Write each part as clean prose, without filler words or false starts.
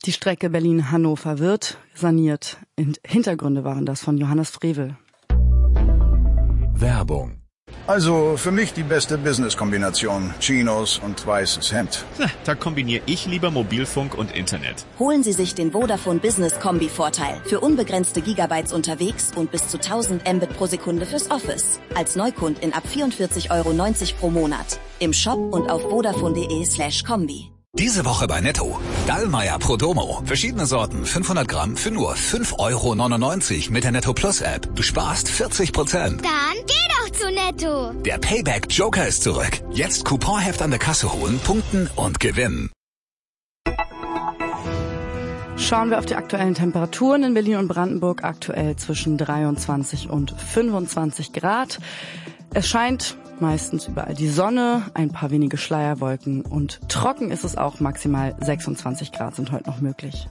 Die Strecke Berlin-Hannover wird saniert. Hintergründe waren das von Johannes Frevel. Werbung. Also für mich die beste Business-Kombination. Chinos und weißes Hemd. Da kombiniere ich lieber Mobilfunk und Internet. Holen Sie sich den Vodafone Business Kombi-Vorteil. Für unbegrenzte Gigabytes unterwegs und bis zu 1000 Mbit pro Sekunde fürs Office. Als Neukundin ab 44,90 € pro Monat. Im Shop und auf vodafone.de/kombi. Diese Woche bei Netto. Dallmayr Prodomo. Verschiedene Sorten, 500 Gramm für nur 5,99 € mit der Netto Plus App. Du sparst 40%. Dann geh doch zu Netto. Der Payback Joker ist zurück. Jetzt Couponheft an der Kasse holen, punkten und gewinnen. Schauen wir auf die aktuellen Temperaturen in Berlin und Brandenburg. Aktuell zwischen 23 und 25 Grad. Es scheint meistens überall die Sonne, ein paar wenige Schleierwolken und trocken ist es auch. Maximal 26 Grad sind heute noch möglich.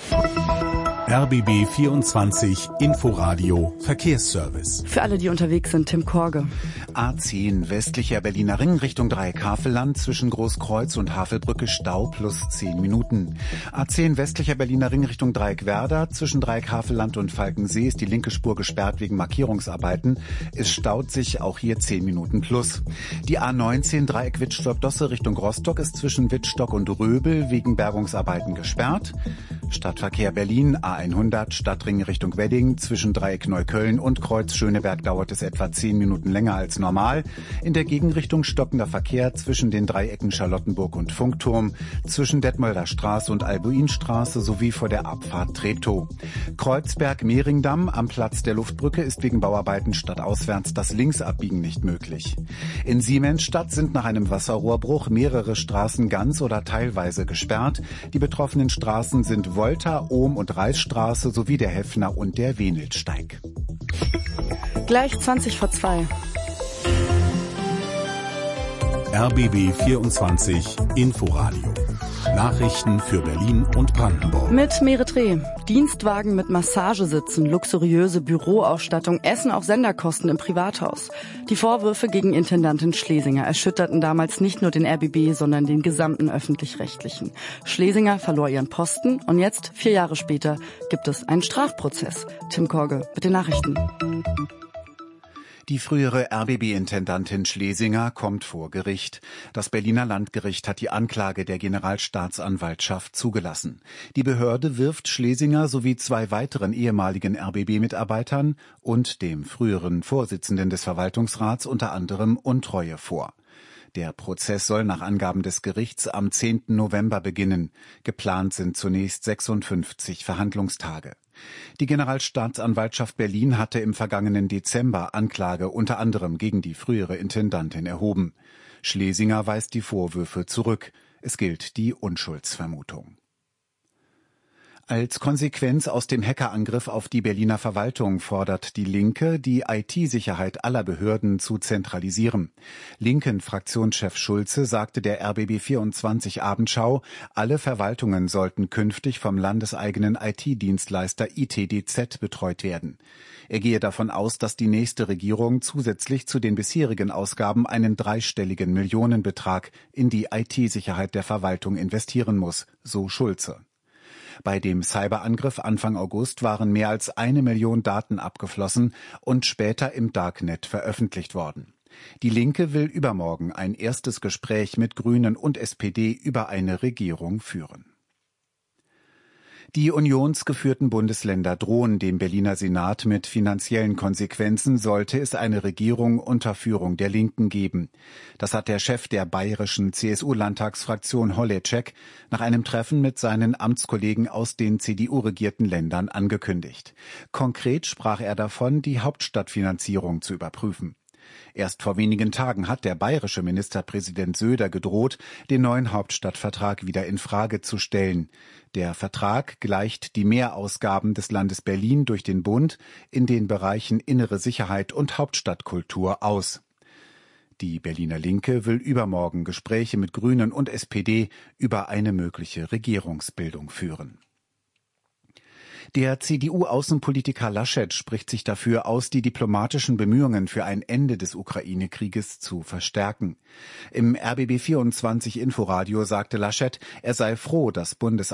RBB 24 Inforadio Verkehrsservice. Für alle, die unterwegs sind, Tim Korge. A10 westlicher Berliner Ring Richtung Dreieck-Havelland zwischen Großkreuz und Havelbrücke Stau plus 10 Minuten. A10 westlicher Berliner Ring Richtung Dreieck-Werder zwischen Dreieck-Havelland und Falkensee ist die linke Spur gesperrt wegen Markierungsarbeiten. Es staut sich auch hier 10 Minuten plus. Die A19 Dreieck Wittstock-Dosse Richtung Rostock ist zwischen Wittstock und Röbel wegen Bergungsarbeiten gesperrt. Stadtverkehr Berlin A100 Stadtring Richtung Wedding zwischen Dreieck Neukölln und Kreuz Schöneberg dauert es etwa 10 Minuten länger als normal. In der Gegenrichtung stockender Verkehr zwischen den Dreiecken Charlottenburg und Funkturm, zwischen Detmolder Straße und Albuinstraße sowie vor der Abfahrt Treptow. Kreuzberg-Mehringdamm am Platz der Luftbrücke ist wegen Bauarbeiten stadtauswärts das Linksabbiegen nicht möglich. In Siemensstadt sind nach einem Wasserrohrbruch mehrere Straßen ganz oder teilweise gesperrt. Die betroffenen Straßen sind Volta, Ohm- und Reisstraße sowie der Heffner und der Wenelsteig. Gleich 20 vor 2. RBB 24 Inforadio. Nachrichten für Berlin und Brandenburg. Mit Meretre. Dienstwagen mit Massagesitzen, luxuriöse Büroausstattung, Essen auf Senderkosten im Privathaus. Die Vorwürfe gegen Intendantin Schlesinger erschütterten damals nicht nur den RBB, sondern den gesamten Öffentlich-Rechtlichen. Schlesinger verlor ihren Posten und jetzt, 4 Jahre später, gibt es einen Strafprozess. Tim Korge mit den Nachrichten. Die frühere RBB-Intendantin Schlesinger kommt vor Gericht. Das Berliner Landgericht hat die Anklage der Generalstaatsanwaltschaft zugelassen. Die Behörde wirft Schlesinger sowie 2 weiteren ehemaligen RBB-Mitarbeitern und dem früheren Vorsitzenden des Verwaltungsrats unter anderem Untreue vor. Der Prozess soll nach Angaben des Gerichts am 10. November beginnen. Geplant sind zunächst 56 Verhandlungstage. Die Generalstaatsanwaltschaft Berlin hatte im vergangenen Dezember Anklage unter anderem gegen die frühere Intendantin erhoben. Schlesinger weist die Vorwürfe zurück. Es gilt die Unschuldsvermutung. Als Konsequenz aus dem Hackerangriff auf die Berliner Verwaltung fordert die Linke, die IT-Sicherheit aller Behörden zu zentralisieren. Linken-Fraktionschef Schulze sagte der RBB24 Abendschau, alle Verwaltungen sollten künftig vom landeseigenen IT-Dienstleister ITDZ betreut werden. Er gehe davon aus, dass die nächste Regierung zusätzlich zu den bisherigen Ausgaben einen 3-stelligen Millionenbetrag in die IT-Sicherheit der Verwaltung investieren muss, so Schulze. Bei dem Cyberangriff Anfang August waren mehr als 1 Million Daten abgeflossen und später im Darknet veröffentlicht worden. Die Linke will übermorgen ein erstes Gespräch mit Grünen und SPD über eine Regierung führen. Die unionsgeführten Bundesländer drohen dem Berliner Senat mit finanziellen Konsequenzen, sollte es eine Regierung unter Führung der Linken geben. Das hat der Chef der bayerischen CSU-Landtagsfraktion Holleczek nach einem Treffen mit seinen Amtskollegen aus den CDU-regierten Ländern angekündigt. Konkret sprach er davon, die Hauptstadtfinanzierung zu überprüfen. Erst vor wenigen Tagen hat der bayerische Ministerpräsident Söder gedroht, den neuen Hauptstadtvertrag wieder in Frage zu stellen. Der Vertrag gleicht die Mehrausgaben des Landes Berlin durch den Bund in den Bereichen innere Sicherheit und Hauptstadtkultur aus. Die Berliner Linke will übermorgen Gespräche mit Grünen und SPD über eine mögliche Regierungsbildung führen. Der CDU-Außenpolitiker Laschet spricht sich dafür aus, die diplomatischen Bemühungen für ein Ende des Ukraine-Krieges zu verstärken. Im RBB24 Inforadio sagte Laschet, er sei froh, dass